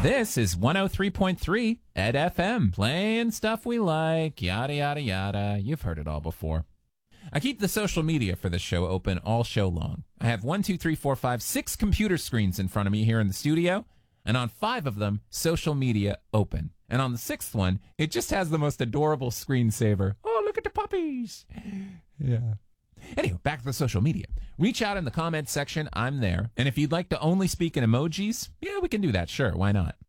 This is 103.3 Ed FM, playing stuff we like, yada, yada, yada. You've heard it all before. I keep the social media for this show open all show long. I have 6 computer screens in front of me here in the studio, and on 5 of them, social media open. And on the 6th one, it just has the most adorable screensaver. Oh, look at the puppies. Yeah. Anyway, back to the social media. Reach out in the comments section. I'm there. And if you'd like to only speak in emojis, yeah, we can do that. Sure, why not?